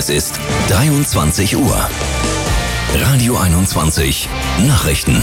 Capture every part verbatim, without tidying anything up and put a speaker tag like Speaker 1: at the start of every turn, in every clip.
Speaker 1: Es ist dreiundzwanzig Uhr. Radio einundzwanzig Nachrichten.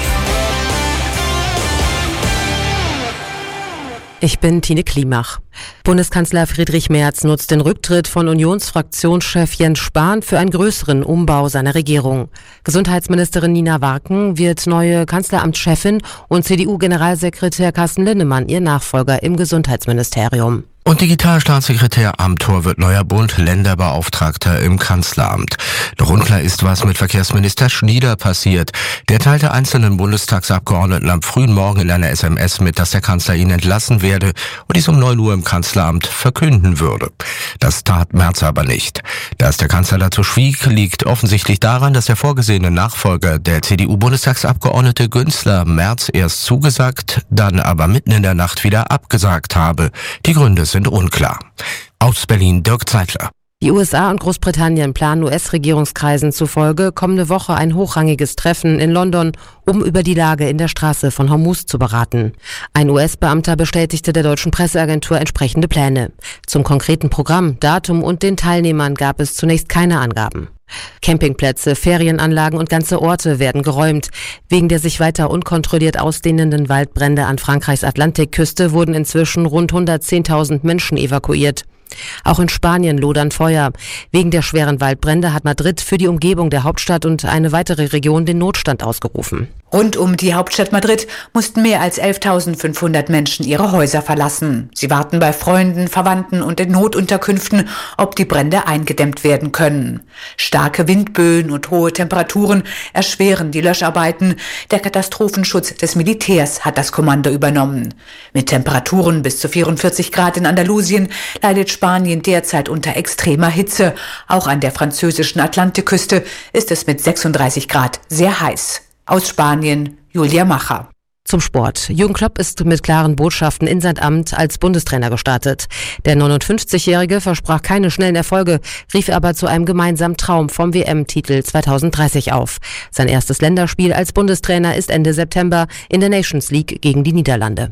Speaker 2: Ich bin Tine Klimach. Bundeskanzler Friedrich Merz nutzt den Rücktritt von Unionsfraktionschef Jens Spahn für einen größeren Umbau seiner Regierung. Gesundheitsministerin Nina Warken wird neue Kanzleramtschefin und C D U-Generalsekretär Carsten Linnemann ihr Nachfolger im Gesundheitsministerium.
Speaker 3: Und Digitalstaatssekretär Amthor wird neuer Bund-Länder-Beauftragter im Kanzleramt. Doch unklar ist, was mit Verkehrsminister Schnieder passiert. Der teilte einzelnen Bundestagsabgeordneten am frühen Morgen in einer S M S mit, dass der Kanzler ihn entlassen werde und dies um neun Uhr im Kanzleramt verkünden würde. Das tat Merz aber nicht. Dass der Kanzler dazu schwieg, liegt offensichtlich daran, dass der vorgesehene Nachfolger, der C D U-Bundestagsabgeordnete Günzler, Merz erst zugesagt, dann aber mitten in der Nacht wieder abgesagt habe. Die Gründe sind sind unklar. Aus Berlin Dirk Zeitler.
Speaker 2: Die U S A und Großbritannien planen U S-Regierungskreisen zufolge kommende Woche ein hochrangiges Treffen in London, um über die Lage in der Straße von Hormuz zu beraten. Ein U S-Beamter bestätigte der deutschen Presseagentur entsprechende Pläne. Zum konkreten Programm, Datum und den Teilnehmern gab es zunächst keine Angaben. Campingplätze, Ferienanlagen und ganze Orte werden geräumt. Wegen der sich weiter unkontrolliert ausdehnenden Waldbrände an Frankreichs Atlantikküste wurden inzwischen rund hundertzehntausend Menschen evakuiert. Auch in Spanien lodern Feuer. Wegen der schweren Waldbrände hat Madrid für die Umgebung der Hauptstadt und eine weitere Region den Notstand ausgerufen.
Speaker 4: Rund um die Hauptstadt Madrid mussten mehr als elftausendfünfhundert Menschen ihre Häuser verlassen. Sie warten bei Freunden, Verwandten und in Notunterkünften, ob die Brände eingedämmt werden können. Starke Windböen und hohe Temperaturen erschweren die Löscharbeiten. Der Katastrophenschutz des Militärs hat das Kommando übernommen. Mit Temperaturen bis zu vierundvierzig Grad in Andalusien leidet Spanien derzeit unter extremer Hitze. Auch an der französischen Atlantikküste ist es mit sechsunddreißig Grad sehr heiß. Aus Spanien, Julia Macher.
Speaker 2: Zum Sport. Jürgen Klopp ist mit klaren Botschaften in sein Amt als Bundestrainer gestartet. Der neunundfünfzigjährige versprach keine schnellen Erfolge, rief aber zu einem gemeinsamen Traum vom W M-Titel zweitausenddreißig auf. Sein erstes Länderspiel als Bundestrainer ist Ende September in der Nations League gegen die Niederlande.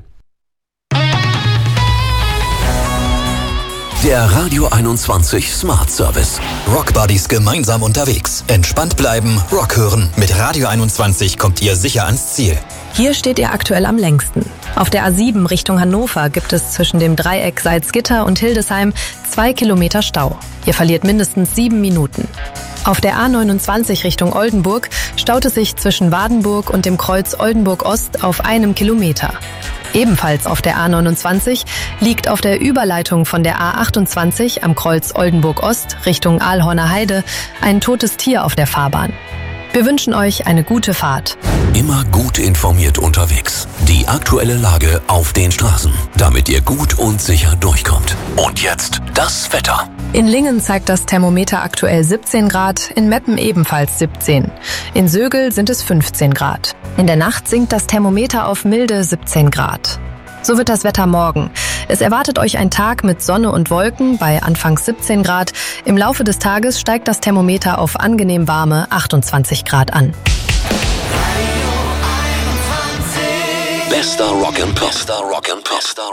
Speaker 1: Der Radio einundzwanzig Smart Service. Rock Buddies gemeinsam unterwegs. Entspannt bleiben, Rock hören. Mit Radio einundzwanzig kommt ihr sicher ans Ziel.
Speaker 5: Hier steht ihr aktuell am längsten. Auf der A sieben Richtung Hannover gibt es zwischen dem Dreieck Salzgitter und Hildesheim zwei Kilometer Stau. Ihr verliert mindestens sieben Minuten. Auf der A neunundzwanzig Richtung Oldenburg staut es sich zwischen Wadenburg und dem Kreuz Oldenburg-Ost auf einem Kilometer. Ebenfalls auf der A neunundzwanzig liegt auf der Überleitung von der A achtundzwanzig am Kreuz Oldenburg-Ost Richtung Aalhorner Heide ein totes Tier auf der Fahrbahn. Wir wünschen euch eine gute Fahrt.
Speaker 1: Immer gut informiert unterwegs. Die aktuelle Lage auf den Straßen, damit ihr gut und sicher durchkommt. Und jetzt das Wetter.
Speaker 5: In Lingen zeigt das Thermometer aktuell siebzehn Grad, in Meppen ebenfalls siebzehn. In Sögel sind es fünfzehn Grad. In der Nacht sinkt das Thermometer auf milde siebzehn Grad. So wird das Wetter morgen. Es erwartet euch ein Tag mit Sonne und Wolken bei anfangs siebzehn Grad. Im Laufe des Tages steigt das Thermometer auf angenehm warme achtundzwanzig Grad an.
Speaker 1: Bester Rock and Pop. Bester Rock and Pop.